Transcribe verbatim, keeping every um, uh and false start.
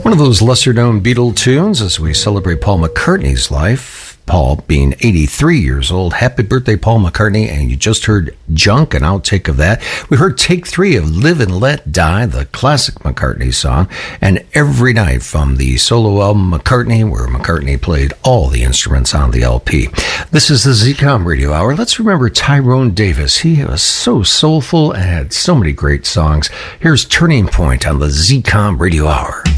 One of those lesser-known Beatle tunes as we celebrate Paul McCartney's life. Paul being eighty-three years old. Happy birthday, Paul McCartney. And you just heard Junk, an outtake of that. We heard take three of Live and Let Die, the classic McCartney song. And Every Night from the solo album McCartney, where McCartney played all the instruments on the L P. This is the Z COM Radio Hour. Let's remember Tyrone Davis. He was so soulful and had so many great songs. Here's Turning Point on the Z COM Radio Hour.